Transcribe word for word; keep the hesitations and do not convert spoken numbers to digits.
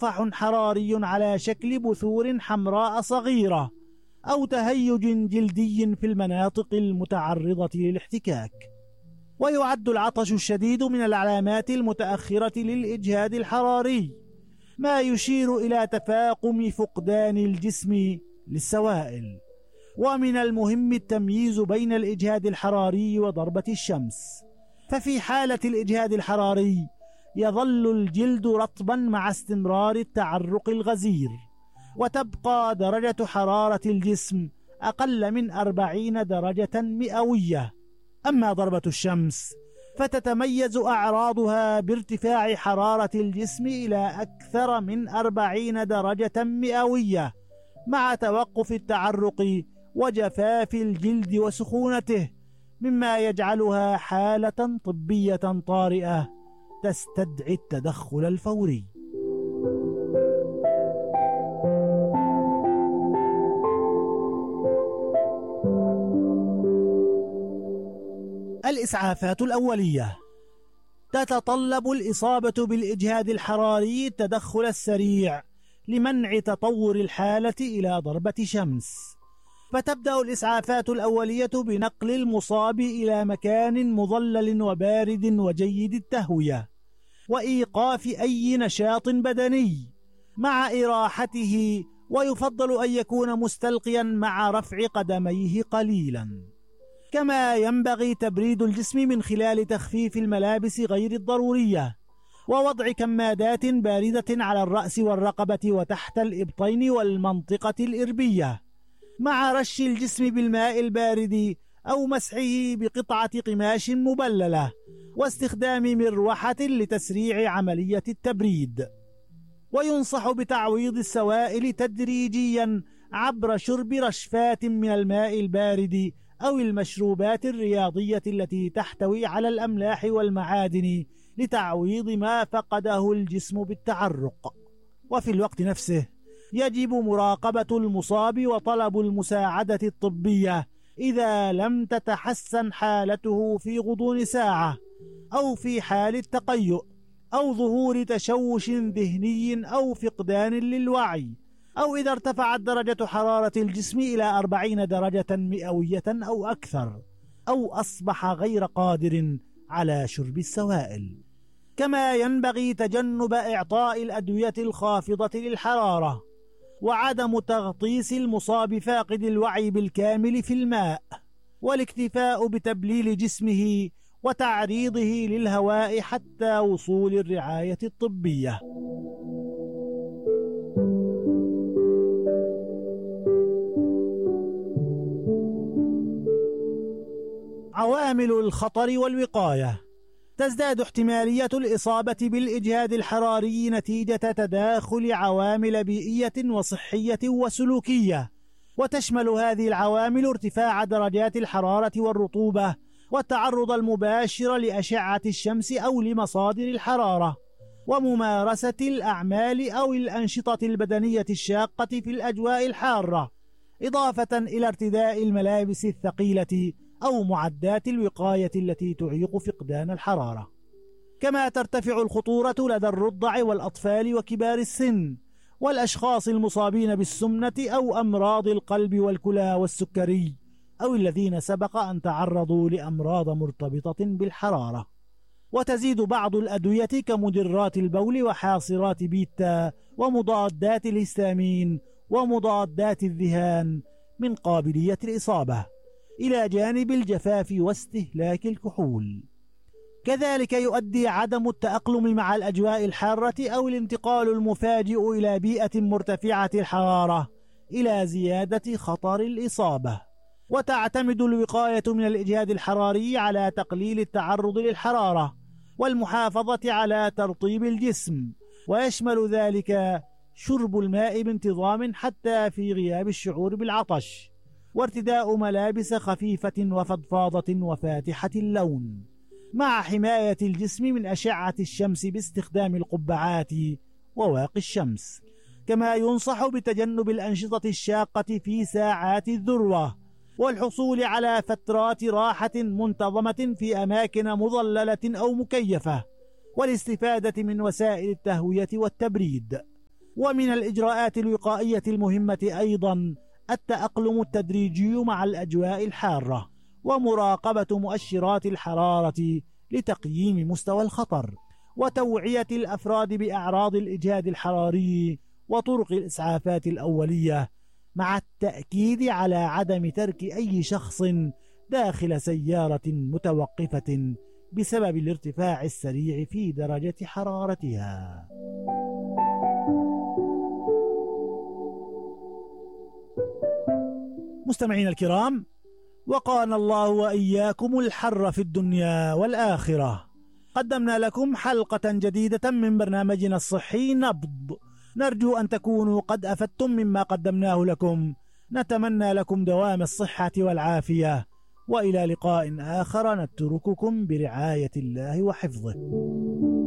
طفح حراري على شكل بثور حمراء صغيرة أو تهيج جلدي في المناطق المتعرضة للاحتكاك. ويعد العطش الشديد من العلامات المتأخرة للإجهاد الحراري، ما يشير إلى تفاقم فقدان الجسم للسوائل. ومن المهم التمييز بين الإجهاد الحراري وضربة الشمس، ففي حالة الإجهاد الحراري يظل الجلد رطبا مع استمرار التعرق الغزير، وتبقى درجة حرارة الجسم أقل من أربعين درجة مئوية. أما ضربة الشمس فتتميز أعراضها بارتفاع حرارة الجسم إلى أكثر من أربعين درجة مئوية، مع توقف التعرق وجفاف الجلد وسخونته، مما يجعلها حالة طبية طارئة تستدعي التدخل الفوري. الإسعافات الأولية: تتطلب الإصابة بالإجهاد الحراري التدخل السريع لمنع تطور الحالة إلى ضربة شمس، فتبدأ الإسعافات الأولية بنقل المصاب إلى مكان مظلل وبارد وجيد التهوية، وإيقاف أي نشاط بدني مع إراحته، ويفضل أن يكون مستلقيا مع رفع قدميه قليلا. كما ينبغي تبريد الجسم من خلال تخفيف الملابس غير الضرورية، ووضع كمادات باردة على الرأس والرقبة وتحت الإبطين والمنطقة الإربية، مع رش الجسم بالماء البارد أو مسحه بقطعة قماش مبللة، واستخدام مروحة لتسريع عملية التبريد. وينصح بتعويض السوائل تدريجيا عبر شرب رشفات من الماء البارد أو المشروبات الرياضية التي تحتوي على الأملاح والمعادن لتعويض ما فقده الجسم بالتعرق. وفي الوقت نفسه يجب مراقبة المصاب وطلب المساعدة الطبية إذا لم تتحسن حالته في غضون ساعة، أو في حال التقيؤ، أو ظهور تشوش ذهني أو فقدان للوعي، أو إذا ارتفعت درجة حرارة الجسم إلى أربعين درجة مئوية أو أكثر، أو أصبح غير قادر على شرب السوائل. كما ينبغي تجنب إعطاء الأدوية الخافضة للحرارة، وعدم تغطيس المصاب فاقد الوعي بالكامل في الماء، والاكتفاء بتبليل جسمه وتعريضه للهواء حتى وصول الرعاية الطبية. عوامل الخطر والوقاية: تزداد احتمالية الإصابة بالإجهاد الحراري نتيجة تداخل عوامل بيئية وصحية وسلوكية، وتشمل هذه العوامل ارتفاع درجات الحرارة والرطوبة، والتعرض المباشر لأشعة الشمس أو لمصادر الحرارة، وممارسة الأعمال أو الأنشطة البدنية الشاقة في الأجواء الحارة، إضافة إلى ارتداء الملابس الثقيلة أو معدات الوقاية التي تعيق فقدان الحرارة. كما ترتفع الخطورة لدى الرضع والأطفال وكبار السن والأشخاص المصابين بالسمنة أو أمراض القلب والكلى والسكري، أو الذين سبق أن تعرضوا لأمراض مرتبطة بالحرارة. وتزيد بعض الأدوية كمدرات البول وحاصرات بيتا ومضادات الهستامين ومضادات الذهان من قابلية الإصابة، إلى جانب الجفاف واستهلاك الكحول. كذلك يؤدي عدم التأقلم مع الأجواء الحارة أو الانتقال المفاجئ إلى بيئة مرتفعة الحرارة إلى زيادة خطر الإصابة. وتعتمد الوقاية من الإجهاد الحراري على تقليل التعرض للحرارة والمحافظة على ترطيب الجسم، ويشمل ذلك شرب الماء بانتظام حتى في غياب الشعور بالعطش، وارتداء ملابس خفيفة وفضفاضة وفاتحة اللون، مع حماية الجسم من أشعة الشمس باستخدام القبعات وواقي الشمس. كما ينصح بتجنب الأنشطة الشاقة في ساعات الذروة، والحصول على فترات راحة منتظمة في أماكن مظللة أو مكيفة، والاستفادة من وسائل التهوية والتبريد. ومن الإجراءات الوقائية المهمة أيضا التأقلم التدريجي مع الأجواء الحارة ومراقبة مؤشرات الحرارة لتقييم مستوى الخطر، وتوعية الأفراد بأعراض الإجهاد الحراري وطرق الإسعافات الأولية، مع التأكيد على عدم ترك أي شخص داخل سيارة متوقفة بسبب الارتفاع السريع في درجة حرارتها. مستمعين الكرام، وقانا الله وإياكم الحر في الدنيا والآخرة. قدمنا لكم حلقة جديدة من برنامجنا الصحي نبض، نرجو أن تكونوا قد أفدتم مما قدمناه لكم. نتمنى لكم دوام الصحة والعافية، وإلى لقاء آخر نترككم برعاية الله وحفظه.